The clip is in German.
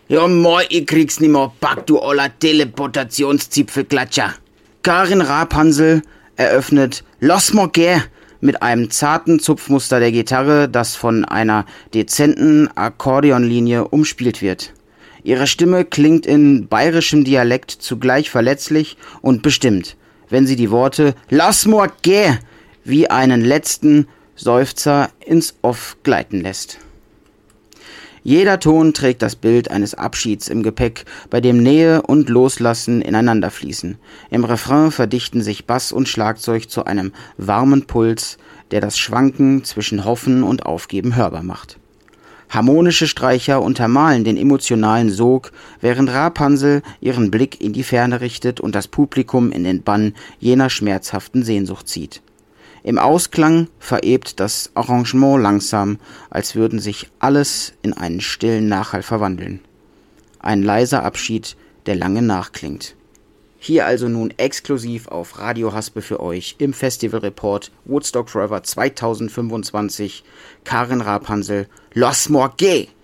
Ja, moi, ich krieg's nimmer pack, du oller Teleportationszipfelklatscher. Karin Rapunzel eröffnet Los Morgue mit einem zarten Zupfmuster der Gitarre, das von einer dezenten Akkordeonlinie umspielt wird. Ihre Stimme klingt in bayerischem Dialekt zugleich verletzlich und bestimmt, wenn sie die Worte Los Morgue wie einen letzten Seufzer ins Off gleiten lässt. Jeder Ton trägt das Bild eines Abschieds im Gepäck, bei dem Nähe und Loslassen ineinander fließen. Im Refrain verdichten sich Bass und Schlagzeug zu einem warmen Puls, der das Schwanken zwischen Hoffen und Aufgeben hörbar macht. Harmonische Streicher untermalen den emotionalen Sog, während Rapunzel ihren Blick in die Ferne richtet und das Publikum in den Bann jener schmerzhaften Sehnsucht zieht. Im Ausklang verebt das Arrangement langsam, als würden sich alles in einen stillen Nachhall verwandeln. Ein leiser Abschied, der lange nachklingt. Hier also nun exklusiv auf Radio Haspe für euch im Festival Report Woodstock Forever 2025 Karin Rapunzel Los Morgue.